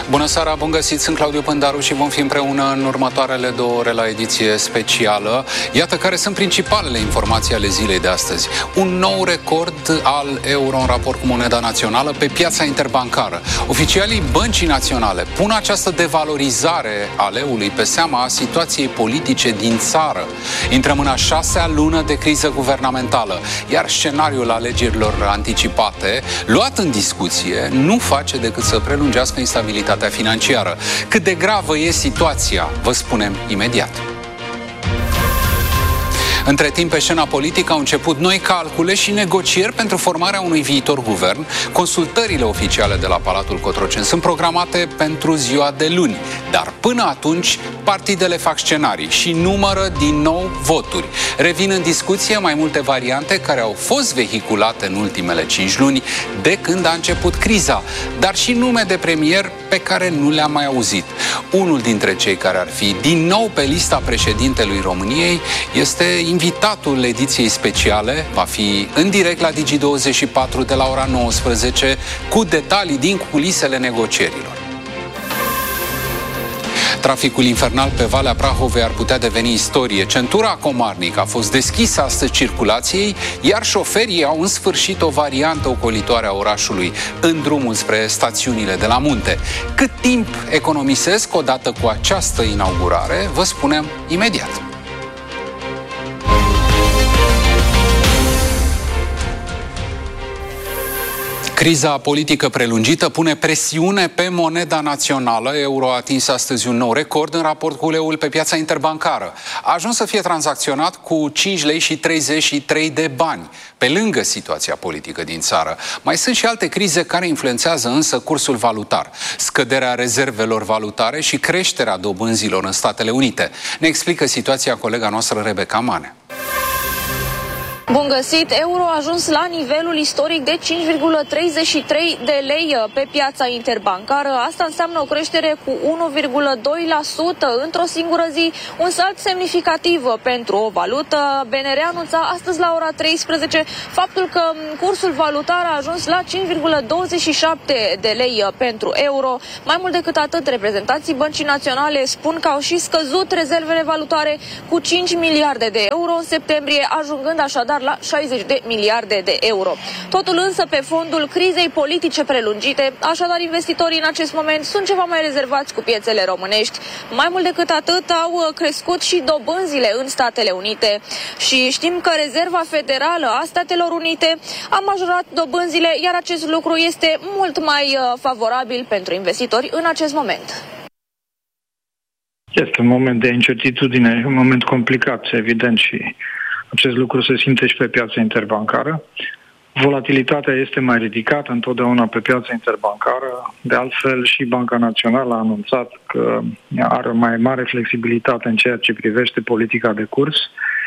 Bună seara, bun găsit, sunt Claudiu Pândaru și vom fi împreună în următoarele 2 ore la ediție specială. Iată care sunt principalele informații ale zilei de astăzi. Un nou record al euro în raport cu moneda națională pe piața interbancară. Oficialii Băncii Naționale pun această devalorizare a leului pe seama situației politice din țară. Intrăm în a 6-a lună de criză guvernamentală, iar scenariul alegerilor anticipate, luat în discuție, nu face decât să prelungească instabilitatea financiară. Cât de gravă e situația, vă spunem imediat. Între timp, pe scena politică au început noi calcule și negocieri pentru formarea unui viitor guvern. Consultările oficiale de la Palatul Cotroceni sunt programate pentru ziua de luni. Dar până atunci, partidele fac scenarii și numără din nou voturi. Revin în discuție mai multe variante care au fost vehiculate în ultimele 5 luni de când a început criza, dar și nume de premier pe care nu le-am mai auzit. Unul dintre cei care ar fi din nou pe lista președintelui României este invitatul ediției speciale, va fi în direct la Digi24 de la ora 19 cu detalii din culisele negocierilor. Traficul infernal pe Valea Prahovei ar putea deveni istorie. Centura Comarnic a fost deschisă astăzi circulației, iar șoferii au în sfârșit o variantă ocolitoare a orașului în drumul spre stațiunile de la munte. Cât timp economisesc odată cu această inaugurare, vă spunem imediat. Criza politică prelungită pune presiune pe moneda națională. Euro a atins astăzi un nou record în raport cu leul pe piața interbancară. A ajuns să fie tranzacționat cu 5 lei și 33 de bani. Pe lângă situația politică din țară, mai sunt și alte crize care influențează însă cursul valutar. Scăderea rezervelor valutare și creșterea dobânzilor în Statele Unite. Ne explică situația colega noastră Rebecca Mane. Bun găsit! Euro a ajuns la nivelul istoric de 5,33 de lei pe piața interbancară. Asta înseamnă o creștere cu 1,2% într-o singură zi, un salt semnificativ pentru o valută. BNR anunța astăzi la ora 13 faptul că cursul valutar a ajuns la 5,27 de lei pentru euro. Mai mult decât atât, reprezentanții Băncii Naționale spun că au și scăzut rezervele valutare cu 5 miliarde de euro în septembrie, ajungând așadar la 60 de miliarde de euro. Totul însă pe fondul crizei politice prelungite, așadar investitorii în acest moment sunt ceva mai rezervați cu piețele românești. Mai mult decât atât, au crescut și dobânzile în Statele Unite și știm că Rezerva Federală a Statelor Unite a majorat dobânzile, iar acest lucru este mult mai favorabil pentru investitori în acest moment. Este un moment de incertitudine, un moment complicat, evident, și acest lucru se simte și pe piața interbancară. Volatilitatea este mai ridicată întotdeauna pe piața interbancară. De altfel, și Banca Națională a anunțat că are mai mare flexibilitate în ceea ce privește politica de curs.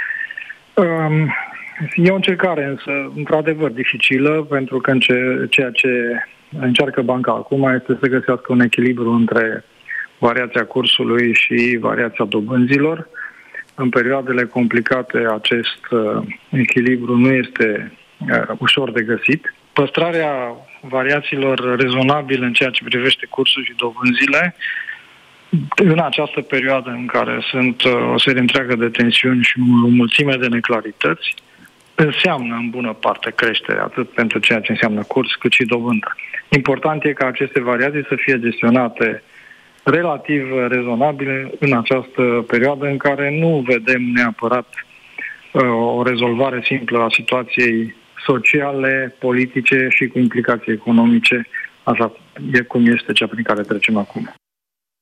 E o încercare, însă, într-adevăr, dificilă, pentru că ceea ce încearcă banca acum este să găsească un echilibru între variația cursului și variația dobânzilor. În perioadele complicate acest echilibru nu este ușor de găsit. Păstrarea variațiilor rezonabile în ceea ce privește cursul și dobânzile în această perioadă în care sunt o serie întreagă de tensiuni și o mulțime de neclarități înseamnă în bună parte creștere, atât pentru ceea ce înseamnă curs cât și dobândă. Important e ca aceste variații să fie gestionate relativ rezonabile în această perioadă în care nu vedem neapărat o rezolvare simplă a situației sociale, politice și cu implicații economice, așa e cum este cea prin care trecem acum.